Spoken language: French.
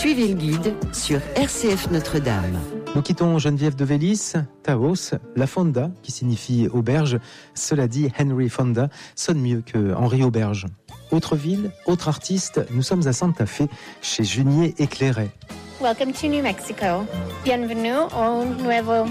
Suivez le guide sur RCF Notre-Dame. Nous quittons Geneviève de Vélis, Taos, la Fonda, qui signifie auberge. Cela dit, Henry Fonda sonne mieux que Henri Auberge. Autre ville, autre artiste, nous sommes à Santa Fe, chez Junier Éclairé. Welcome to New Mexico. Bienvenue au Nuevo